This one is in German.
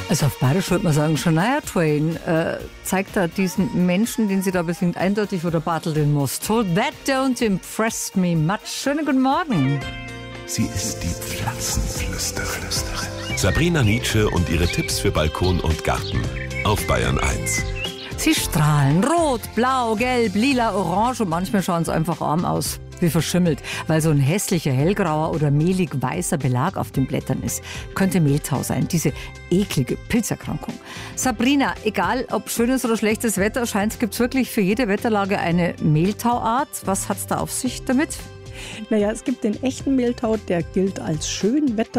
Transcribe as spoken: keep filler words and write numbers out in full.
Also auf Bayerisch würde man sagen, Shania Twain äh, zeigt da diesen Menschen, den sie da besingt, eindeutig, wo der Bartel den muss. So that don't impress me much. Schönen guten Morgen. Sie ist die Pflanzenflüsterin. Sabrina Nitzsche und ihre Tipps für Balkon und Garten auf Bayern eins. Sie strahlen rot, blau, gelb, lila, orange und manchmal schauen sie einfach arm aus, wie verschimmelt, weil so ein hässlicher hellgrauer oder mehlig weißer Belag auf den Blättern ist. Könnte Mehltau sein, diese eklige Pilzerkrankung. Sabrina, egal ob schönes oder schlechtes Wetter, scheint es gibt wirklich für jede Wetterlage eine Mehltauart. Was hat's da auf sich damit? Naja, es gibt den echten Mehltau, der gilt als schön.